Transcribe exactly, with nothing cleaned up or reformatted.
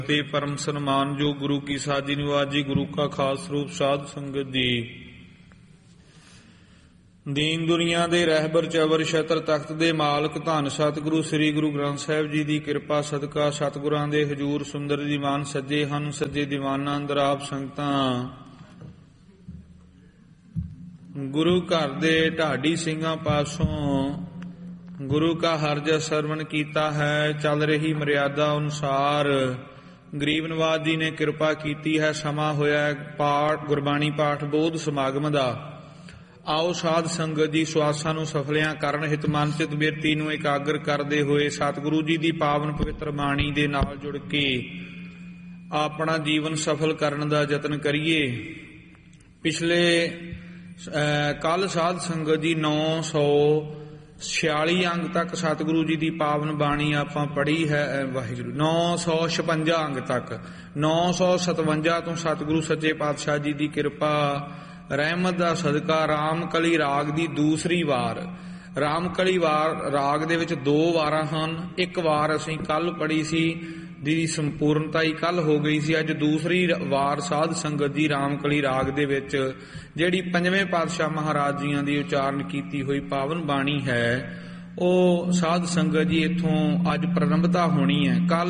ਤੇ ਪਰਮ ਸਨਮਾਨ ਜੋ ਗੁਰੂ ਕੀ ਸਾਜੀ ਨਿਵਾਜੀ ਗੁਰੂ ਕਾ ਖਾਸ ਰੂਪ ਸਾਧ ਸੰਗਤ ਜੀ। ਦੀਨ ਦੁਨੀਆ ਦੇ ਰਹਿਬਰ ਚਵਰ ਛਤਰ ਤਖਤ ਦੇ ਮਾਲਕ ਧੰਨ ਸਤਿਗੁਰੂ ਸ੍ਰੀ ਗੁਰੂ ਗ੍ਰੰਥ ਸਾਹਿਬ ਜੀ ਦੀ ਕਿਰਪਾ ਸਦਕਾ ਸਤਿਗੁਰਾਂ ਦੇ ਹਜੂਰ ਸੁੰਦਰ ਦੀਵਾਨ ਸੱਜੇ ਹਨ। ਸੱਜੇ ਦੀਵਾਨਾਂ ਅੰਦਰ ਆਪ ਸੰਗਤਾਂ ਗੁਰੂ ਘਰ ਦੇ ਢਾਡੀ ਸਿੰਘਾਂ ਪਾਸੋਂ ਗੁਰੂ ਕਾ ਹਰਜਸ ਸਰਵਣ ਕੀਤਾ ਹੈ। ਚੱਲ ਰਹੀ ਮਰਿਆਦਾ ਅਨੁਸਾਰ ਗਰੀਬ ਨਵਾਜ ਜੀ ਨੇ ਕਿਰਪਾ ਕੀਤੀ ਹੈ। ਸਮਾਂ ਹੋਇਆ ਪਾਠ ਗੁਰਬਾਣੀ ਪਾਠ ਬੋਧ ਸਮਾਗਮ ਦਾ। ਆਓ ਸਾਧ ਸੰਗਤ ਜੀ ਸੁਆਸਾਂ ਨੂੰ ਸਫਲਿਆਂ ਕਰਨ ਹਿਤ ਮਨਚਿਤ ਬਿਰਤੀ ਨੂੰ ਇਕਾਗਰ ਕਰਦੇ ਹੋਏ ਸਤਿਗੁਰੂ ਜੀ ਦੀ ਪਾਵਨ ਪਵਿੱਤਰ ਬਾਣੀ ਦੇ ਨਾਲ ਜੁੜ ਕੇ ਆਪਣਾ ਜੀਵਨ ਸਫਲ ਕਰਨ ਦਾ ਯਤਨ ਕਰੀਏ। ਪਿਛਲੇ ਕੱਲ ਸਾਧ ਸੰਗਤ ਜੀ ਨੌ ਸੌ ਛਿਆਲੀ ਅੰਗ ਤੱਕ ਸਤਿਗੁਰੂ ਜੀ ਦੀ ਪਾਵਨ ਬਾਣੀ ਆਪਾਂ ਪੜ੍ਹੀ ਹੈ। ਵਾਹਿਗੁਰੂ ਨੌ ਸੌ ਛਪੰਜਾ ਅੰਗ ਤੱਕ ਨੌ ਸੌ ਸਤਵੰਜਾ ਤੋਂ ਸਤਿਗੁਰੂ ਸੱਚੇ ਪਾਤਸ਼ਾਹ ਜੀ ਦੀ ਕਿਰਪਾ ਰਹਿਮਤ ਦਾ ਸਦਕਾ ਰਾਮਕਲੀ ਰਾਗ ਦੀ ਦੂਸਰੀ ਵਾਰ। ਰਾਮਕਲੀ ਵਾਰ ਰਾਗ ਦੇ ਵਿੱਚ ਦੋ ਵਾਰਾਂ ਹਨ। ਇੱਕ ਵਾਰ ਅਸੀਂ ਕੱਲ ਪੜ੍ਹੀ ਸੀ ਦੀ ਸੰਪੂਰਨਤਾ ਹੀ ਕੱਲ ਹੋ ਗਈ ਸੀ। ਅੱਜ ਦੂਸਰੀ ਵਾਰ ਸਾਧ ਸੰਗਤ ਦੀ ਰਾਮਕਲੀ ਰਾਗ ਦੇ ਵਿੱਚ ਜਿਹੜੀ ਪੰਜਵੇਂ ਪਾਤਸ਼ਾਹ ਮਹਾਰਾਜ ਜੀਆਂ ਦੀ ਉਚਾਰਨ ਕੀਤੀ ਹੋਈ ਪਾਵਨ ਬਾਣੀ ਹੈ ਉਹ ਸਾਧ ਸੰਗਤ ਜੀ ਇੱਥੋਂ ਅੱਜ ਪ੍ਰਾਰੰਭਤਾ ਹੋਣੀ ਹੈ। ਕੱਲ